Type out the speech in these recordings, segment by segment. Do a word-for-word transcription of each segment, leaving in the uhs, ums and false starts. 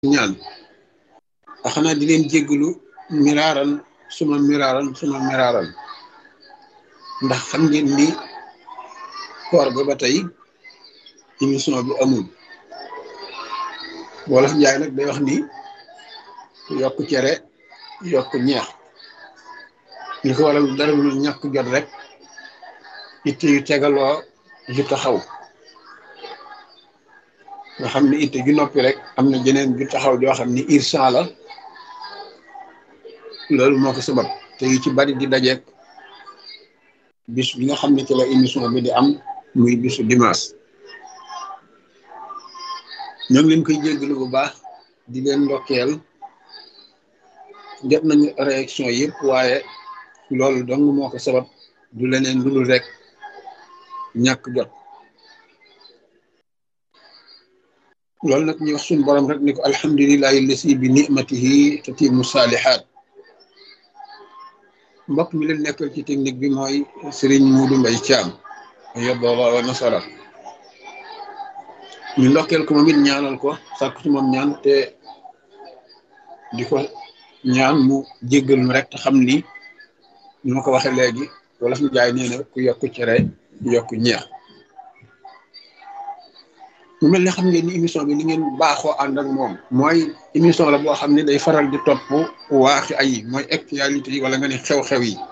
ñaan xanaa di leen jéggalu miraaran suma miraaran suma miraaran ndax xam ngeen ni koor ga ba tey émission bi amul wolof njaay nag day wax ni yokk cere yokk ñeex li ko waral dara lu ñàkk jot rek itte yu tegaloo ju taxaw nga xam ne itte ju noppi rek am na jeneen ju taxaw joo xam ni irsan la loolu moo ko sabab te yu ci bari di dajeek bis bi nga xam ne ci la émission bi di am muy bisu dimanche ñoo ngi leen koy jéggalu bu baax di leen ndokkeel jot nañu réaction yëpp waaye loolu dong moo ko sabab du leneen lu dul rek ñàkk jot loolu nag ñu wax suñu borom rek ni ko alhamdulillahi lasi bi nimatihi tatimu saalihaat mbokk mi leen nekkal ci technique bi mooy Serigne Modou Mbaye Thiam yoboola wa nasara ñu ndokkeel ko moom it ñaanal ko sàkk ci moom ñaan te di ko ñaan mu jéggal mu rek te xam ni ñu ma ko waxee léegi wala fi jaay nee na ku yokk cere yokk ñeex mu mel ne xam ngeen ni émission bi ni ngeen baaxoo ànd ak moom mooy émission la boo xam ne day faral di topp waaxi ay mooy actualité yi wala nga ne xew-xew yi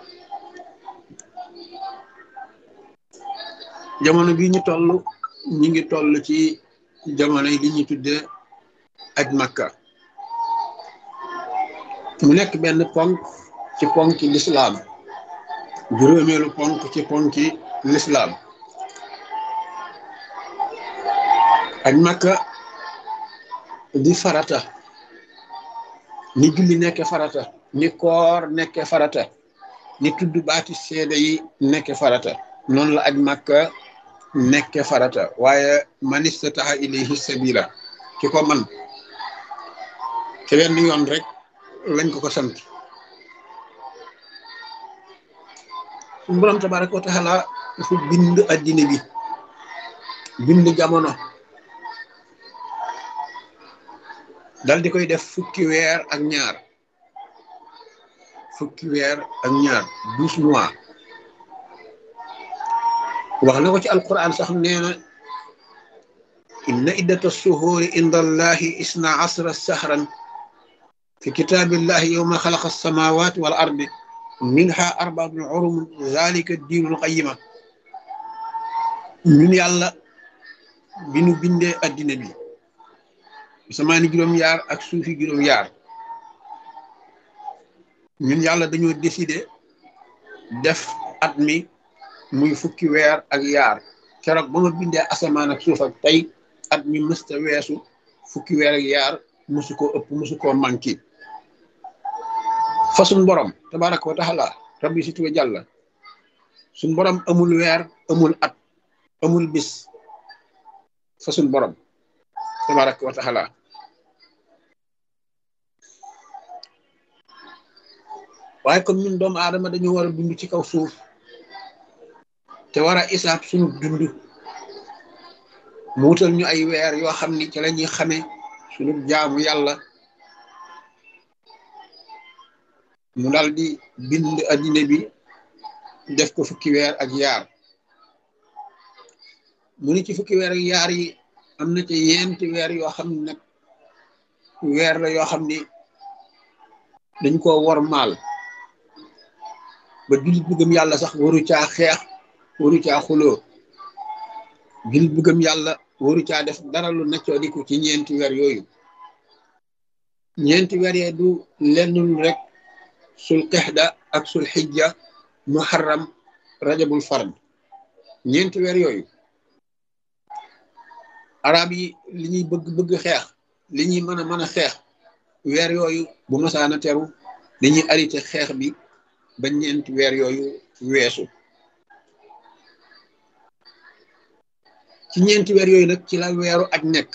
jamono bii ñu toll ñu ngi toll ci jamono yi li ñuy tuddee aj Makka mu nekk benn ponk ci ponki lislaam juróomeelu ponk ci ponki lislaam aj Makka di farata ni julli nekke farata ni koor nekke farata ni tudd baati seede yi nekke farata noonu la aj Makka nekke farata waaye man istataha ilayhi sabila ki ko man te wenn yoon rek lañ ko ko sant suñu borom tabaraka wa taala dafa bind addina bi bind jamono dal di koy def fukki weer ak ñaar fukki weer ak ñaar douze mois wax na ko ci alquran sax nee na inna iddata suhuri inda allahi isna asra sahran fi kitaabillahi yawma xalaqa alsamawati wal ardi minha arbaatun urum zalika diinul qayima ñun yàlla bi nu bindee addina bi samaani juróom-yaar ak suufi juróom-yaar ñun yàlla dañoo décider def at mi muy fukki weer ak yaar keroog ba ma bindee asamaan ak suuf ak tey at mi mësta weesu fukki weer ak yaar musu koo ëpp musu koo manqué fa suñ borom tabaraka wa taala rabbi si tuwe jàlla suñ borom amul weer amul at amul bis fa suñ borom tabaraka wa taala waaye comme ñun doomu aadama dañu war a dund ci kaw suuf te war a isaab suñu dund mu wutal ñu ay weer yoo xam ni ci la ñuy xamee suñu jaamu yàlla mu dal di bind addina bi def ko fukki weer ak yaar mu ni ci fukki weer ak yaar yi am na ci yenti weer yoo xam ne nag weer la yoo xam ni dañ koo wor maal ba jullit bu gëm yàlla sax waru caa xeex waru caa xuloo jullit bu gëm yàlla waru caa def dara lu neccoo di ko ci ñeenti weer yooyu ñeenti weer yee du lenn lu rek sul qixda ak sul xijja muharram rajabul fard ñeenti weer yooyu arab yi li ñuy bëgg bëgg xeex li ñuy mën a mën a xeex weer yooyu bu masaana teru dañuy arrêté xeex bi ba ñeenti weer yooyu weesu ci ñeenti weer yooyu nag ci la weeru aj nekk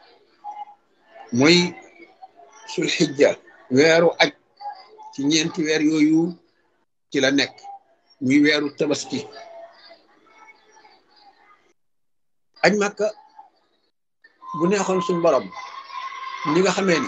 mooy sul xijja weeru aj ci ñeenti weer yooyu ci la nekk muy weeru tabaski aj Makka bu neexoon suñu borom ni nga xamee ni